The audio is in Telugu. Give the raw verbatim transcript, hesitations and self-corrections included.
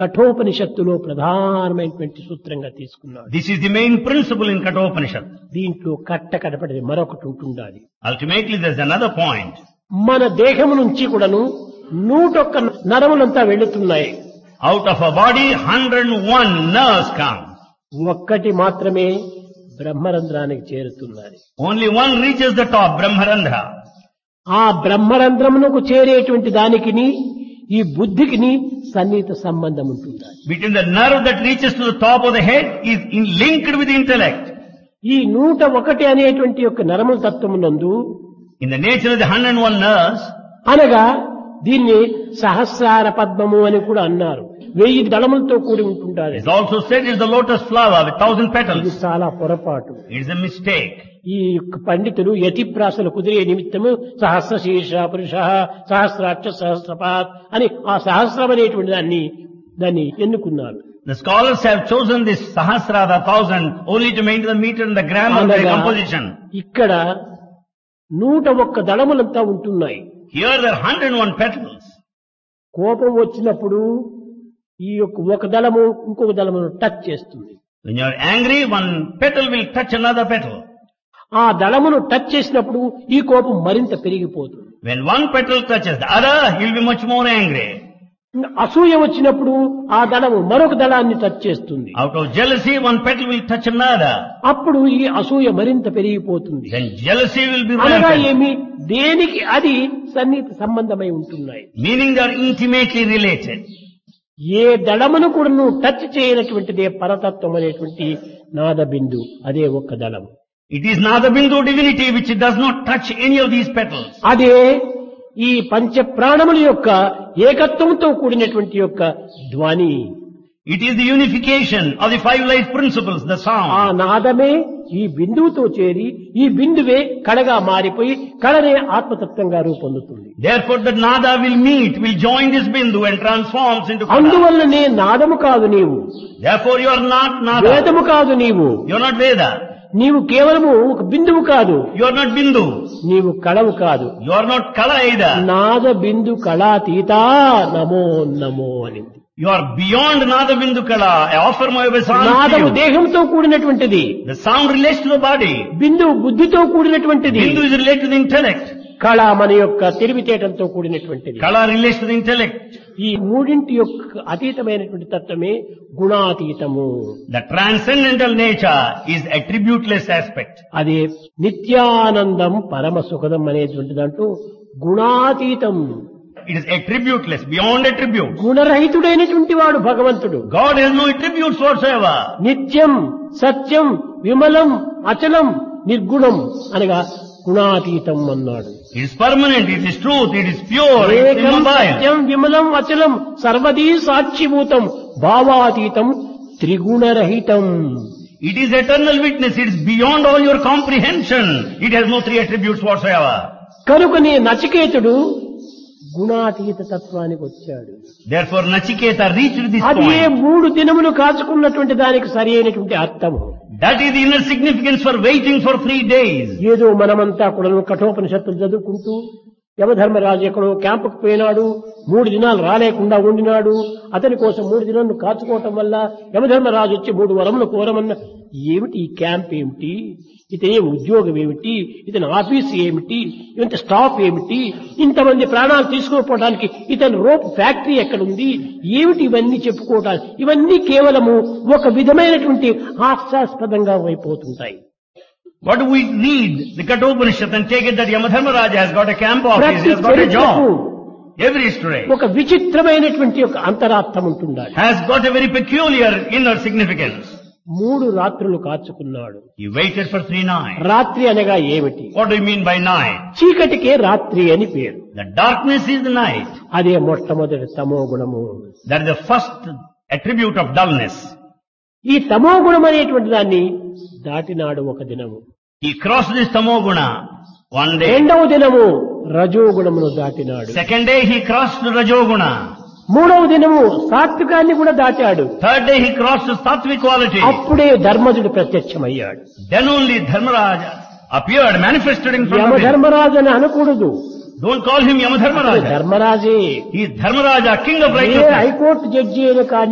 కఠోపనిషత్తులో ప్రధానమైనటువంటి సూత్రంగా తీసుకున్నాడు. This is the main principle in Kathopanishad. దీంట్లో కట్ట కడపడది మరొకటి ఉంటుండాలి. Ultimately there's another point. మన దేహము నుంచి కూడాను నూటొక్క నరములంతా వెళుతున్నాయి. Out of a body, one hundred one nerves come. ఒక్కటి మాత్రమే బ్రహ్మరంధ్రానికి చేరుతున్నది. Only one reaches the top, Brahmarandhra. ఆ బ్రహ్మరంధ్రమునకు చేరేటువంటి దానికిని ఈ బుద్ధికిని సన్నిహిత సంబంధం ఉంటుంది. Between the nerve that reaches to the top of the head is in linked with the intellect. ఈ నూట ఒకటి అనేటువంటి యొక్క నరముల తత్వమునందు In the nature of the one hundred one nerves, అనగా దీన్ని సహస్రార పద్మము అని కూడా అన్నారు. వెయ్యి దళములతో కూడి ఉంటుంటారు. it's also said it's the lotus flower with thousand ఇది petals. చాలా పొరపాటు. It's a mistake. ఈ యొక్క పండితులు యతిప్రాసలు కుదిరే నిమిత్తము సహస్ర శీర్ష పురుష సహస్రాక్ష సహస్రపాత్ అని ఆ సహస్రం అనేటువంటి దాన్ని దాన్ని ఎన్నుకున్నారు. The scholars have chosen this sahasra, the thousand, only to maintain the meter and the gram of their అనగా composition. ఇక్కడ నూట ఒక్క దళములంతా ఉంటున్నాయి. Here there are one hundred one petals. కోపం వచ్చినప్పుడు ఈ యొక్క ఒక దళము ఇంకొక దళమును టచ్ చేస్తుంది. When you are angry, one petal will touch another petal. ఆ దళమును టచ్ చేసినప్పుడు ఈ కోపం మరింత పెరిగిపోతుంది. When one petal touches the other, he will be much more angry. అసూయ వచ్చినప్పుడు ఆ దళము మరొక దళాన్ని టచ్ చేస్తుంది. Out of jealousy, one petal will touch another. అప్పుడు ఈ అసూయ మరింత పెరిగిపోతుంది. Then jealousy will be అనగా rampant. ఏమి దేనికి అది సన్నిహిత సంబంధమై ఉంటున్నాయి. Meaning they are intimately related. ఏ దళమును కూడా నువ్వు టచ్ చేయనటువంటిదే పరతత్వం అనేటువంటి నాద బిందు, అదే ఒక్క దళము. It is Nadabindu divinity which does not touch any of these petals. అదే ఈ పంచ ప్రాణముల యొక్క ఏకత్వంతో కూడినటువంటి యొక్క ధ్వని. It is the unification of the five life principles, the ఆ sound. నాదమే ఈ బిందువుతో చేరి ఈ బిందువే కళగా మారిపోయి కళనే ఆత్మతత్వంగా రూపొందుతుంది. Therefore the Nada will meet, will join this Bindu and transforms into Kada. అందువల్లనే నాదము కాదు నీవు, Therefore you are not Nada. వేదము కాదు నీవు, You are not Veda. నీవు కేవలము ఒక బిందువు కాదు, You are not Bindu. నీవు కళవు కాదు. You are not Kala either. నాద బిందు కళాతీత నమో నమో అనింది. You are beyond Nada Bindu Kala. I offer my obeisance నాదము to you. దేహంతో కూడినటువంటిది, The sound relates to the body. బిందువు బుద్ధితో కూడినటువంటిది, Bindu is related to the intellect. కళ మన యొక్క తెలివితేటలతో కూడినటువంటిది. Kala relates to the intellect. ఈ మూడింటి యొక్క అతీతమైనటువంటి తత్వమే గుణాతీతము. The transcendental nature is attributeless aspect. అదే నిత్యానందం పరమ సుఖదం అనేటువంటి దాంట్లో గుణాతీతం. It is attributeless, beyond attribute. గుణరహితుడైనటువంటి వాడు భగవంతుడు. God has no attributes whatsoever. నిత్యం సత్యం విమలం అచలం నిర్గుణం అనగా గుణాతీతం అన్నాడు. It is permanent, it is truth, it is pure, it is ఏకం immobile. Satyam విమలం అచలం సర్వదీ సాక్షిభూతం భావాతీతం త్రిగుణరహితం. It is eternal witness, it is beyond all your comprehension. It has no three attributes whatsoever. కనుకనే నచికేతుడు గుణాతీత తత్వానికి వచ్చాడు. Therefore Nachiketa reached this అది ఏ point. మూడు దినములు కాచుకున్నటువంటి దానికి సరి అయినటువంటి అర్థము. That is the inner significance for waiting for three days. ఏదో మనమంతా కూడా కఠోపనిషత్తులు చదువుకుంటూ యమధర్మరాజు ఎక్కడో క్యాంపుకు పోయినాడు, మూడు దినాలు రాలేకుండా ఉండినాడు, అతని కోసం మూడు దినాలను కాచుకోవటం వల్ల యమధర్మరాజు వచ్చి మూడు వరములు కోరమన్న. ఏమిటి ఈ క్యాంప్ ఏమిటి, ఇతని ఉద్యోగం ఏమిటి, ఇతని ఆఫీస్ ఏమిటి, ఇంత స్టాఫ్ ఏమిటి, ఇంతమంది ప్రాణాలు తీసుకోపోవడానికి ఇతని రోప్ ఫ్యాక్టరీ ఎక్కడుంది, ఏమిటి ఇవన్నీ చెప్పుకోవటానికి, ఇవన్నీ కేవలము ఒక విధమైనటువంటి హాస్యాస్పదంగా అయిపోతుంటాయి. What do we read the Kathopanishad and take it that Yamadharmaraja has got a camp office, he ప్రతి has got a చరిత్రకు job. Every history ఒక విచిత్రమైనటువంటి ఒక అంతరార్థం ఉంటుండాలి. has got a very peculiar inner significance. మూడు రాత్రులు కాచుకున్నాడు. He waited for three nights. రాత్రి అనగా ఏమిటి? What do you mean by night? చీకటికే రాత్రి అని పేరు. The darkness is the night. అదే మొట్టమొదటి తమో గుణము. That is the first attribute of dullness. ఈ తమో గుణం అనేటువంటి దాన్ని దాటినాడు ఒక దినము. He crossed this tamoguna one day. రెండవ దినము రజో గుణమును దాటినాడు. Second day he crossed rajoguna. మూడవ దినము సాత్వికాన్ని కూడా దాటాడు. Third day he crossed sattvic quality. అప్పుడే ధర్మజుడు ప్రత్యక్షమయ్యాడు. Then only Dharmaraja appeared, manifested in front of him. Yamadharmaraju అని అనకూడదు, Don't call him Yamadharmaraja. ధర్మరాజే. He is Dharmaraja, king of A righteousness. High court judge అయినా కానీ